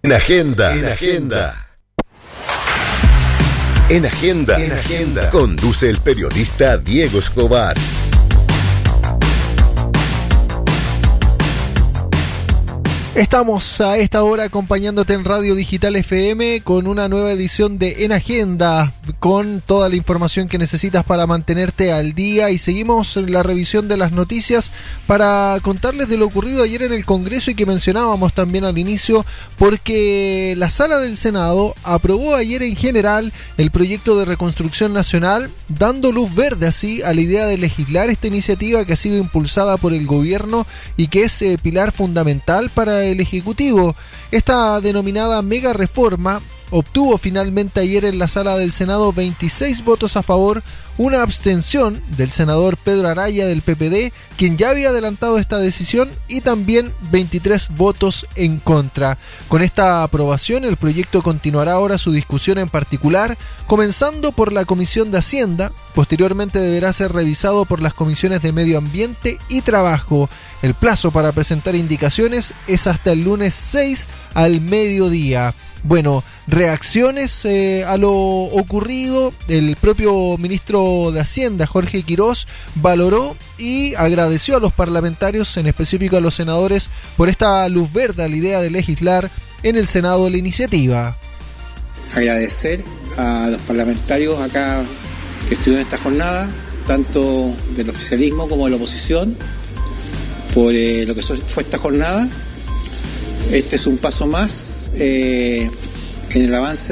En Agenda. En Agenda. Conduce el periodista Diego Escobar. Estamos a esta hora acompañándote en Radio Digital FM con una nueva edición de En Agenda, con toda la información que necesitas para mantenerte al día, y seguimos la revisión de las noticias para contarles de lo ocurrido ayer en el Congreso y que mencionábamos también al inicio, porque la Sala del Senado aprobó ayer en general el proyecto de reconstrucción nacional, dando luz verde así a la idea de legislar esta iniciativa que ha sido impulsada por el gobierno y que es pilar fundamental para el Ejecutivo. Esta denominada mega reforma obtuvo finalmente ayer en la Sala del Senado 26 votos a favor, una abstención del senador Pedro Araya del PPD, quien ya había adelantado esta decisión, y también 23 votos en contra. Con esta aprobación, el proyecto continuará ahora su discusión en particular, comenzando por la Comisión de Hacienda. Posteriormente deberá ser revisado por las comisiones de Medio Ambiente y Trabajo. El plazo para presentar indicaciones es hasta el lunes 6 al mediodía. Bueno, reacciones a lo ocurrido. El propio ministro de Hacienda, Jorge Quirós, valoró y agradeció a los parlamentarios, en específico a los senadores, por esta luz verde a la idea de legislar en el Senado la iniciativa. Agradecer a los parlamentarios acá que estuvieron en esta jornada, tanto del oficialismo como de la oposición, por lo que fue esta jornada. Este es un paso más en el avance